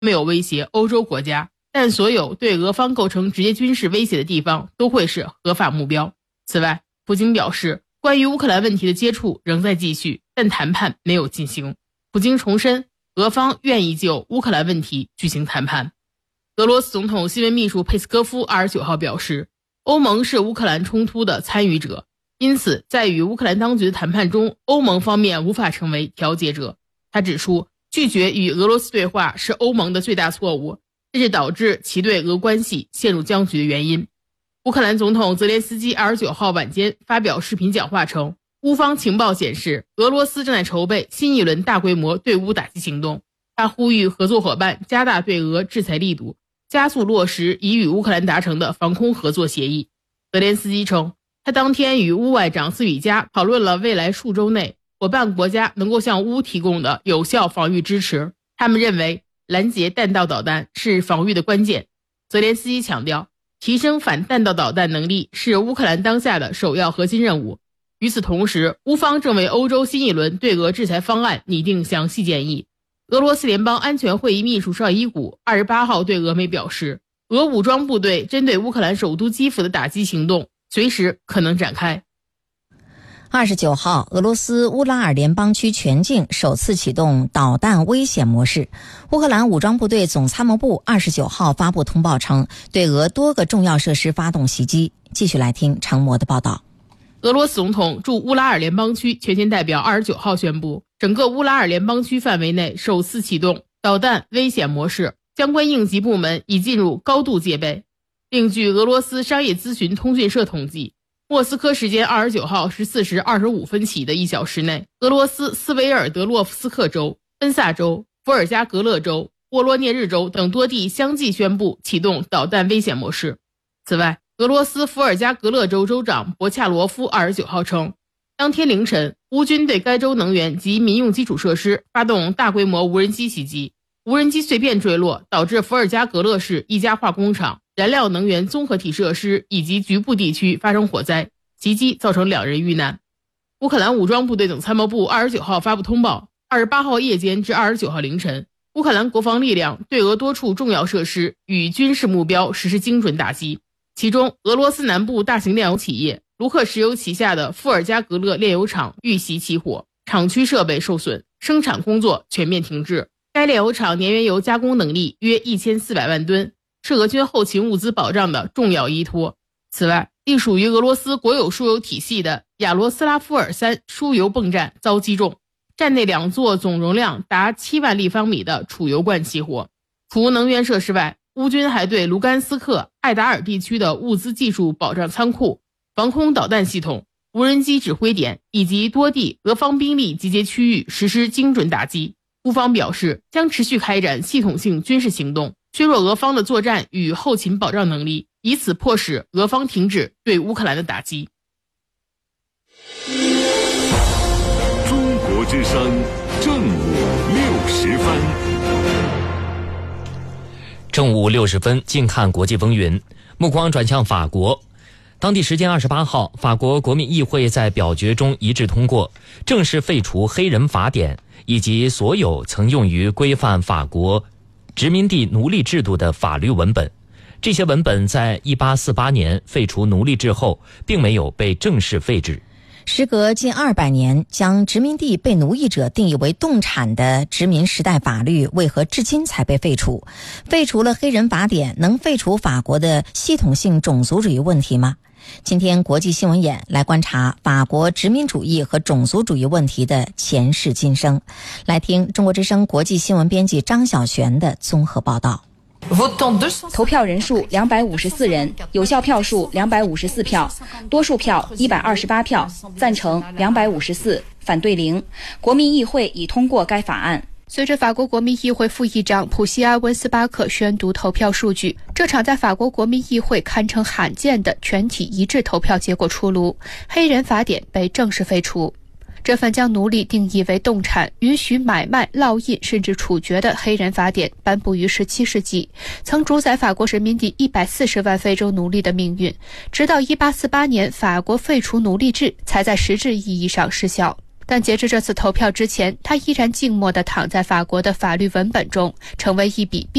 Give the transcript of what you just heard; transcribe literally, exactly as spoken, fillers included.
没有威胁欧洲国家，但所有对俄方构成直接军事威胁的地方都会是合法目标。此外，普京表示，关于乌克兰问题的接触仍在继续，但谈判没有进行。普京重申，俄方愿意就乌克兰问题举行谈判。俄罗斯总统新闻秘书佩斯科夫二十九号表示，欧盟是乌克兰冲突的参与者，因此在与乌克兰当局的谈判中，欧盟方面无法成为调解者。他指出，拒绝与俄罗斯对话是欧盟的最大错误，这是导致其对俄关系陷入僵局的原因。乌克兰总统泽连斯基二十九号晚间发表视频讲话称，乌方情报显示，俄罗斯正在筹备新一轮大规模对乌打击行动。他呼吁合作伙伴加大对俄制裁力度，加速落实已与乌克兰达成的防空合作协议。泽连斯基称，他当天与乌外长斯里加讨论了未来数周内伙伴国家能够向乌提供的有效防御支持。他们认为拦截弹道导弹是防御的关键。泽连斯基强调，提升反弹道导弹能力是乌克兰当下的首要核心任务。与此同时，乌方正为欧洲新一轮对俄制裁方案拟定详细建议。俄罗斯联邦安全会议秘书绍伊古二十八号对俄媒表示，俄武装部队针对乌克兰首都基辅的打击行动随时可能展开。 二十九号，俄罗斯乌拉尔联邦区全境首次启动导弹危险模式。乌克兰武装部队总参谋部二十九号发布通报称，对俄多个重要设施发动袭击。继续来听程模的报道。 俄罗斯总统驻乌拉尔联邦区全权代表二十九号宣布，整个乌拉尔联邦区范围内首次启动导弹危险模式，相关应急部门已进入高度戒备。另据俄罗斯商业咨询通讯社统计，莫斯科时间二十九号十四时二十五分起的一小时内，俄罗斯斯维尔德洛夫斯克州、温萨州、伏尔加格勒州、沃罗涅日州等多地相继宣布启动导弹危险模式。此外，俄罗斯伏尔加格勒州州长博恰罗夫二十九号称，当天凌晨，乌军对该州能源及民用基础设施发动大规模无人机袭击，无人机碎片坠落，导致伏尔加格勒市一家化工厂、燃料能源综合体设施以及局部地区发生火灾，袭击造成两人遇难。乌克兰武装部队总参谋部二十九号发布通报，二十八号夜间至二十九号凌晨，乌克兰国防力量对俄多处重要设施与军事目标实施精准打击。其中，俄罗斯南部大型炼油企业卢克石油旗下的伏尔加格勒炼油厂遇袭起火，厂区设备受损，生产工作全面停滞。该炼油厂年原油加工能力约一千四百万吨，是俄军后勤物资保障的重要依托。此外，隶属于俄罗斯国有输油体系的亚罗斯拉夫尔三输油泵站遭击中，站内两座总容量达七万立方米的储油罐起火。除能源设施外，乌军还对卢甘斯克、艾达尔地区的物资技术保障仓库、防空导弹系统、无人机指挥点以及多地俄方兵力集结区域实施精准打击。乌方表示，将持续开展系统性军事行动，削弱俄方的作战与后勤保障能力，以此迫使俄方停止对乌克兰的打击。 中国之声正午六十分。 正午六十分，近看国际风云，目光转向法国。当地时间二十八号，法国国民议会在表决中一致通过，正式废除黑人法典以及所有曾用于规范法国殖民地奴隶制度的法律文本。这些文本在一八四八年废除奴隶制后，并没有被正式废止。 时隔近二百年，将殖民地被奴役者定义为动产的殖民时代法律，为何至今才被废除？废除了黑人法典，能废除法国的系统性种族主义问题吗？今天国际新闻眼来观察法国殖民主义和种族主义问题的前世今生。来听中国之声国际新闻编辑张晓璇的综合报道。 投票人数两百五十四人，有效票数两百五十四票，多数票一百二十八票，赞成两百五十四，反对零。国民议会已通过该法案。 随着法国国民议会副议长普西阿温斯巴克宣读投票数据，这场在法国国民议会堪称罕见的全体一致投票结果出炉，黑人法典被正式废除。这份将奴隶定义为动产、允许买卖、烙印甚至处决的黑人法典颁布于十七世纪，曾主宰法国殖民地一百四十万非洲奴隶的命运，直到一八四八年法国废除奴隶制才在实质意义上失效。 但截至这次投票之前，它依然静默地躺在法国的法律文本中，成为一笔